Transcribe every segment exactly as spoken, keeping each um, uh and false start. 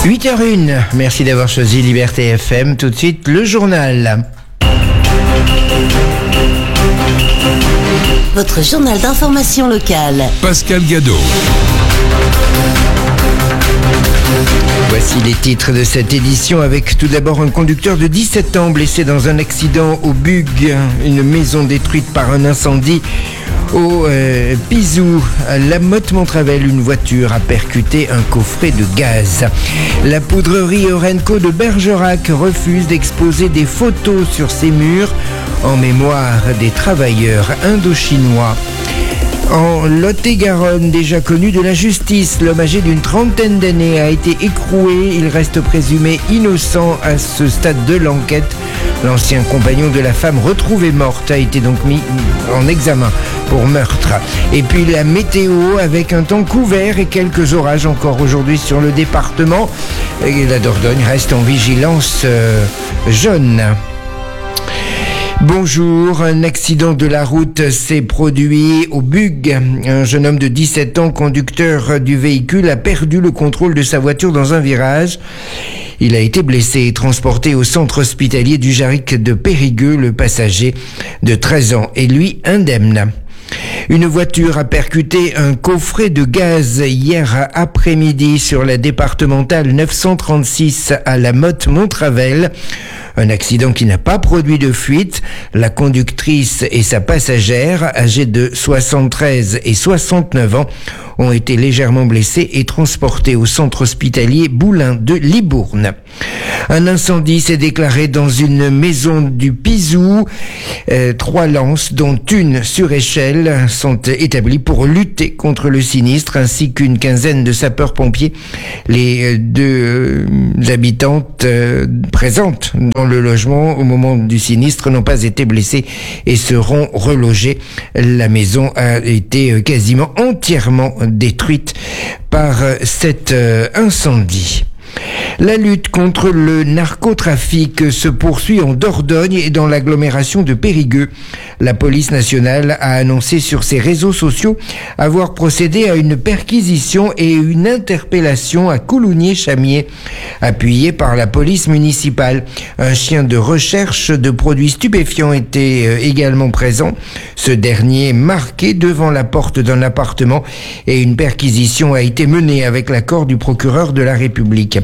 huit heures une, merci d'avoir choisi Liberté F M. Tout de suite, le journal. Votre journal d'information locale. Pascal Gadot. Voici les titres de cette édition avec tout d'abord un conducteur de dix-sept ans blessé dans un accident au Bugues, une maison détruite par un incendie au euh, Pizou, à La Motte-Montravel, une voiture a percuté un coffret de gaz. La poudrerie Renco de Bergerac refuse d'exposer des photos sur ses murs en mémoire des travailleurs indochinois. En Lot-et-Garonne, déjà connu de la justice, l'homme âgé d'une trentaine d'années a été écroué. Il reste présumé innocent à ce stade de l'enquête. L'ancien compagnon de la femme retrouvée morte a été donc mis en examen pour meurtre. Et puis la météo avec un temps couvert et quelques orages encore aujourd'hui sur le département. Et la Dordogne reste en vigilance euh, jaune. Bonjour, un accident de la route s'est produit au Bugues. Un jeune homme de dix-sept ans, conducteur du véhicule, a perdu le contrôle de sa voiture dans un virage. Il a été blessé et transporté au centre hospitalier du Jarric de Périgueux. Le passager de treize ans est lui indemne. Une voiture a percuté un coffret de gaz hier après-midi sur la départementale neuf cent trente-six à La Motte-Montravel. Un accident qui n'a pas produit de fuite. La conductrice et sa passagère, âgées de soixante-treize et soixante-neuf ans, ont été légèrement blessés et transportés au centre hospitalier Boulin de Libourne. Un incendie s'est déclaré dans une maison du Pizou. Euh, trois lances, dont une sur échelle, sont établies pour lutter contre le sinistre, ainsi qu'une quinzaine de sapeurs-pompiers. Les deux habitantes euh, présentes dans le logement au moment du sinistre n'ont pas été blessées et seront relogées. La maison a été quasiment entièrement détruite par cet euh, incendie. La lutte contre le narcotrafic se poursuit en Dordogne et dans l'agglomération de Périgueux. La police nationale a annoncé sur ses réseaux sociaux avoir procédé à une perquisition et une interpellation à Coulounier-Chamier, appuyée par la police municipale. Un chien de recherche de produits stupéfiants était également présent. Ce dernier marqué devant la porte d'un appartement et une perquisition a été menée avec l'accord du procureur de la République.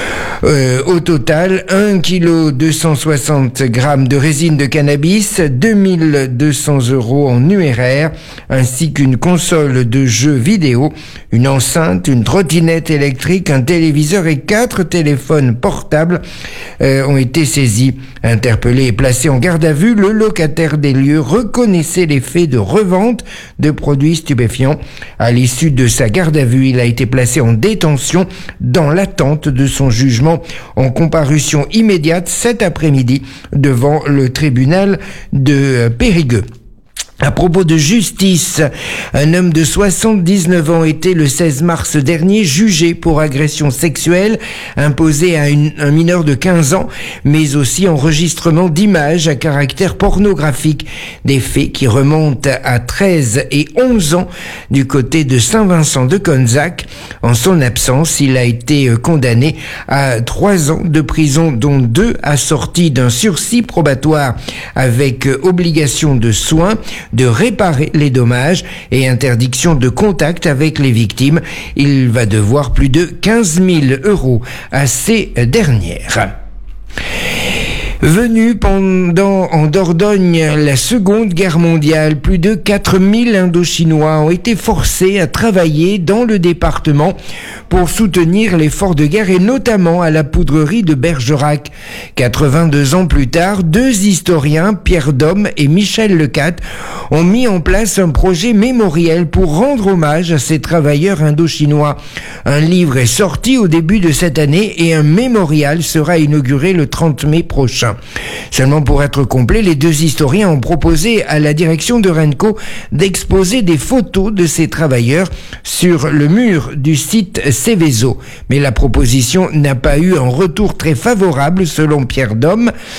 Euh, au total, un virgule deux cent soixante grammes de résine de cannabis, deux mille deux cents euros en numéraire, ainsi qu'une console de jeux vidéo, une enceinte, une trottinette électrique, un téléviseur et quatre téléphones portables euh, ont été saisis. Interpellé et placé en garde à vue, le locataire des lieux reconnaissait les faits de revente de produits stupéfiants. À l'issue de sa garde à vue, il a été placé en détention dans l'attente de son jugement en comparution immédiate cet après-midi devant le tribunal de Périgueux. À propos de justice, un homme de soixante-dix-neuf ans était le seize mars dernier jugé pour agression sexuelle imposée à une, un mineur de quinze ans, mais aussi enregistrement d'images à caractère pornographique. Des faits qui remontent à treize et onze ans du côté de Saint-Vincent de Conzac. En son absence, il a été condamné à trois ans de prison, dont deux assortis d'un sursis probatoire avec obligation de soins, de réparer les dommages et interdiction de contact avec les victimes. Il va devoir plus de quinze mille euros à ces dernières. Venus pendant en Dordogne la Seconde Guerre mondiale, plus de quatre mille Indochinois ont été forcés à travailler dans le département pour soutenir l'effort de guerre et notamment à la poudrerie de Bergerac. quatre-vingt-deux ans plus tard, deux historiens, Pierre Dôme et Michel Lecat, ont mis en place un projet mémoriel pour rendre hommage à ces travailleurs indochinois. Un livre est sorti au début de cette année et un mémorial sera inauguré le trente mai prochain. Seulement pour être complet, les deux historiens ont proposé à la direction de Renco d'exposer des photos de ces travailleurs sur le mur du site Céveso. Mais la proposition n'a pas eu un retour très favorable selon Pierre Dôme.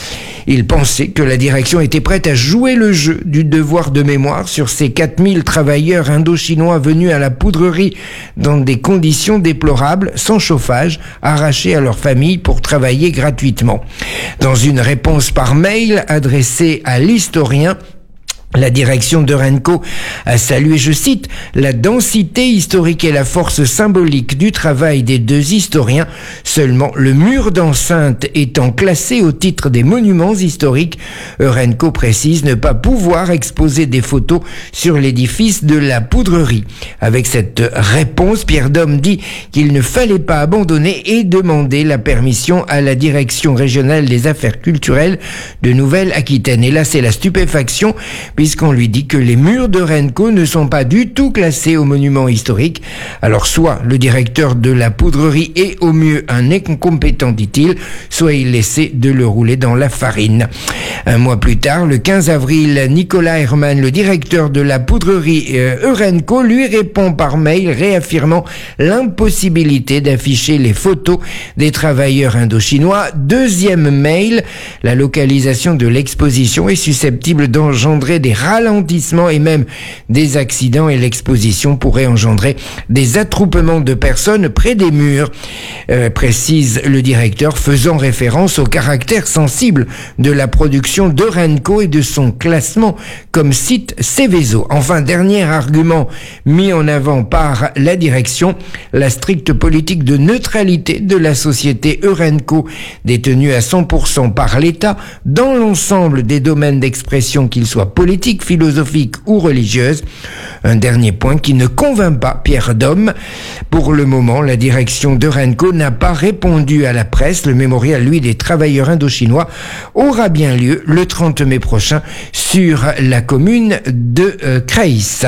Il pensait que la direction était prête à jouer le jeu du devoir de mémoire sur ces quatre mille travailleurs indo-chinois venus à la poudrerie dans des conditions déplorables, sans chauffage, arrachés à leur famille pour travailler gratuitement. Dans une réponse par mail adressée à l'historien, la direction d'Eurenco a salué, je cite, « la densité historique et la force symbolique du travail des deux historiens. Seulement, le mur d'enceinte étant classé au titre des monuments historiques, Eurenco précise ne pas pouvoir exposer des photos sur l'édifice de la poudrerie. » Avec cette réponse, Pierre Dôme dit qu'il ne fallait pas abandonner et demander la permission à la direction régionale des affaires culturelles de Nouvelle-Aquitaine. Et là, c'est la stupéfaction, puisqu'on lui dit que les murs d'Eurenco ne sont pas du tout classés aux monuments historiques. Alors soit le directeur de la poudrerie est au mieux un incompétent, dit-il, soit il essaie de le rouler dans la farine. Un mois plus tard, le quinze avril, Nicolas Herman, le directeur de la poudrerie euh, Eurenco, lui répond par mail réaffirmant l'impossibilité d'afficher les photos des travailleurs indo-chinois. Deuxième mail, la localisation de l'exposition est susceptible d'engendrer des ralentissements et même des accidents, et l'exposition pourrait engendrer des attroupements de personnes près des murs, euh, précise le directeur, faisant référence au caractère sensible de la production d'Eurenco et de son classement comme site Seveso. Enfin, dernier argument mis en avant par la direction, la stricte politique de neutralité de la société Eurenco, détenue à cent pour cent par l'État dans l'ensemble des domaines d'expression, qu'ils soient politiques, philosophique ou religieuse. Un dernier point qui ne convainc pas Pierre Dôme. Pour le moment, la direction d'Eurenco n'a pas répondu à la presse. Le mémorial, lui, des travailleurs indochinois aura bien lieu le trente mai prochain sur la commune de euh, Creis.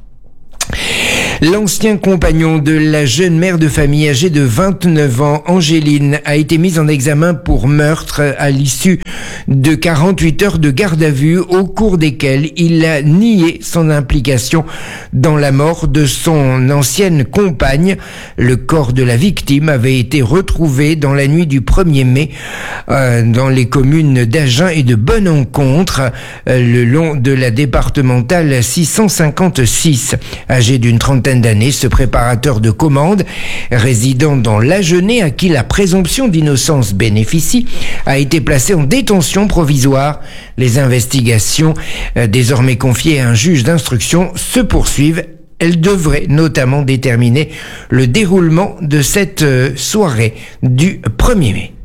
L'ancien compagnon de la jeune mère de famille âgée de vingt-neuf ans, Angéline, a été mis en examen pour meurtre à l'issue de quarante-huit heures de garde à vue au cours desquelles il a nié son implication dans la mort de son ancienne compagne. Le corps de la victime avait été retrouvé dans la nuit du premier mai euh, dans les communes d'Agen et de Bonne-Encontre, euh, le long de la départementale six cent cinquante-six. Âgé d'une trentaine d'années, ce préparateur de commandes, résidant dans l'Agenais, à qui la présomption d'innocence bénéficie, a été placé en détention provisoire. Les investigations, euh, désormais confiées à un juge d'instruction, se poursuivent. Elles devraient notamment déterminer le déroulement de cette euh, soirée du premier mai.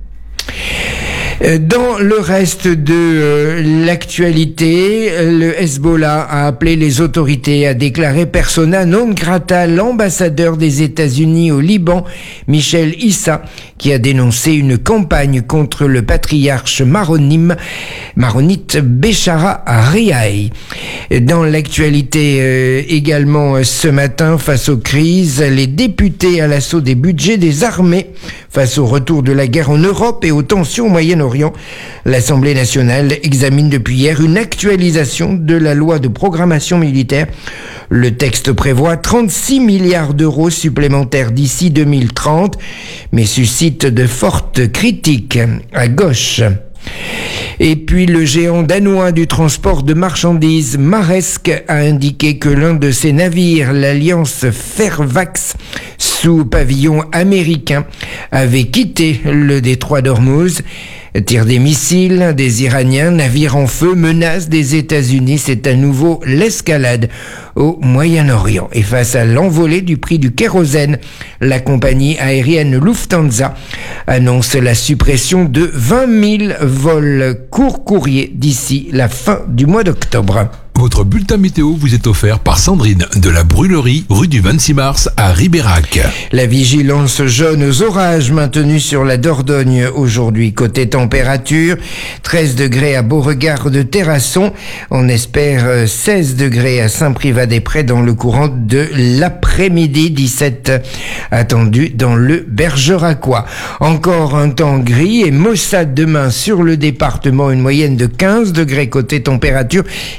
Dans le reste de euh, l'actualité, le Hezbollah a appelé les autorités à déclarer persona non grata l'ambassadeur des États-Unis au Liban, Michel Issa, qui a dénoncé une campagne contre le patriarche maronime, maronite Béchara Riaï. Dans l'actualité euh, également ce matin, face aux crises, les députés à l'assaut des budgets des armées, face au retour de la guerre en Europe et aux tensions au Moyen-Orient, l'Assemblée nationale examine depuis hier une actualisation de la loi de programmation militaire. Le texte prévoit trente-six milliards d'euros supplémentaires d'ici deux mille trente, mais suscite de fortes critiques à gauche. Et puis le géant danois du transport de marchandises Maersk a indiqué que l'un de ses navires, l'Alliance Fairfax, sous pavillon américain, avait quitté le détroit d'Ormuz. Tir des missiles des Iraniens, navires en feu, menace des États-Unis, c'est à nouveau l'escalade au Moyen-Orient. Et face à l'envolée du prix du kérosène, la compagnie aérienne Lufthansa annonce la suppression de vingt mille vols court courrier d'ici la fin du mois d'octobre. Votre bulletin météo vous est offert par Sandrine de la Brûlerie, rue du vingt-six mars à Ribérac. La vigilance jaune aux orages maintenue sur la Dordogne aujourd'hui. Côté température, treize degrés à Beauregard de Terrasson. On espère seize degrés à Saint-Privat-des-Prés dans le courant de l'après-midi. dix-sept attendus dans le Bergeracois. Encore un temps gris et maussade demain sur le département. Une moyenne de quinze degrés côté température. Et à partir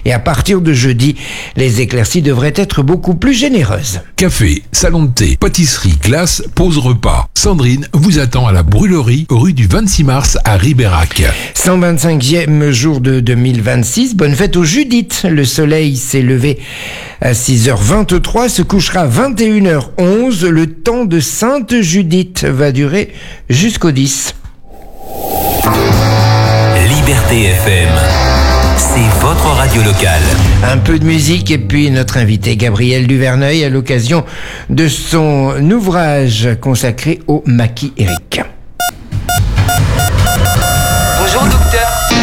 partir de jeudi, les éclaircies devraient être beaucoup plus généreuses. Café, salon de thé, pâtisserie, glace, pause repas. Sandrine vous attend à la Brûlerie, rue du vingt-six mars à Ribérac. cent vingt-cinquième jour de deux mille vingt-six, bonne fête aux Judith. Le soleil s'est levé à six heures vingt-trois, se couchera à vingt et une heures onze. Le temps de Sainte Judith va durer jusqu'au dix. Liberté F M, c'est votre radio locale. Un peu de musique et puis notre invité Gabriel Duverneuil à l'occasion de son ouvrage consacré au maquis Éric. Bonjour docteur.